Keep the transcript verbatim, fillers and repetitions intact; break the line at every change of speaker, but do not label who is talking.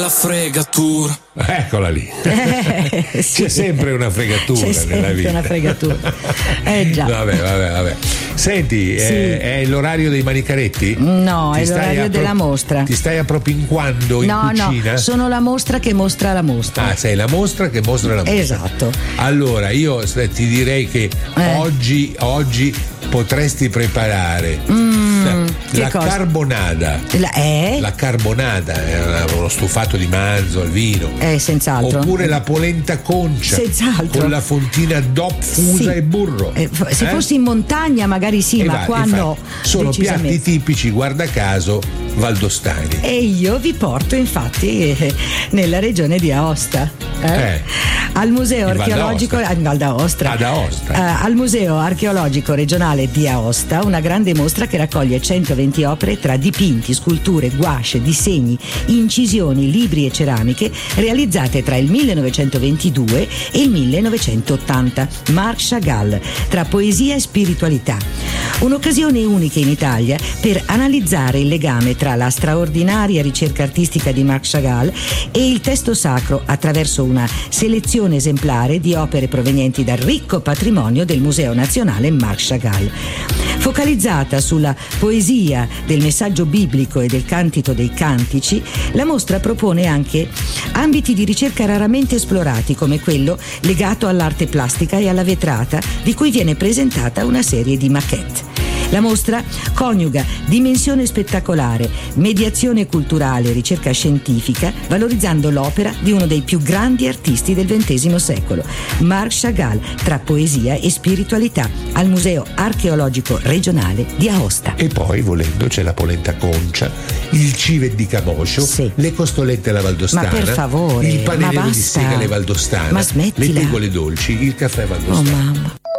La fregatura.
Eccola lì.
Eh, sì.
C'è sempre una fregatura
C'è
nella
sempre
vita.
una fregatura. Eh già.
Vabbè, vabbè, vabbè. Senti,
Sì.
è, è l'orario dei manicaretti?
No,
Ti
è
stai
l'orario
appro-
della mostra.
Ti stai appropinquando in
No,
cucina?
no, sono la mostra che mostra la mostra.
Ah, sei la mostra che mostra la mostra.
Esatto.
Allora, io eh, ti direi che
Eh.
oggi, oggi potresti preparare
Mm, che
la
cosa?
carbonada.
La, eh?
La carbonada è uno stufato di manzo al vino.
Eh, senz'altro.
Oppure la polenta concia
Senz'altro.
con la fontina DOP fusa
Sì.
e burro.
Eh, f- se
Eh?
fossi in montagna magari sì,
E
ma
va,
qua
infatti,
no.
sono
decisamente.
piatti tipici, guarda caso, valdostani.
E io vi porto infatti eh, nella regione di Aosta. eh?
Eh.
Al museo
In Val
archeologico
d'Aosta.
in Val d'Aosta.
Ad Aosta.
Eh, al museo archeologico regionale di Aosta, una grande mostra che raccoglie centoventi opere tra dipinti, sculture, gouache, disegni, incisioni, libri e ceramiche realizzate tra il millenovecentoventidue e il millenovecentottanta. Marc Chagall, tra poesia e spiritualità. Un'occasione unica in Italia per analizzare il legame tra la straordinaria ricerca artistica di Marc Chagall e il testo sacro attraverso una selezione esemplare di opere provenienti dal ricco patrimonio del Museo Nazionale Marc Chagall. Focalizzata sulla poesia del messaggio biblico e del cantito dei cantici, la mostra propone anche ambiti di ricerca raramente esplorati, come quello legato all'arte plastica e alla vetrata, di cui viene presentata una serie di maquette. La mostra coniuga dimensione spettacolare, mediazione culturale e ricerca scientifica, valorizzando l'opera di uno dei più grandi artisti del ventesimo secolo, Marc Chagall, tra poesia e spiritualità, al Museo Archeologico Regionale di Aosta.
E poi, volendo, c'è la polenta concia, il civet di Camoscio,
Sì.
le costolette alla valdostana,
Ma per favore,
il
ma
panello di
basta.
segale valdostana,
Ma smettila.
le tegole dolci, il caffè
Oh
valdostano.
mamma.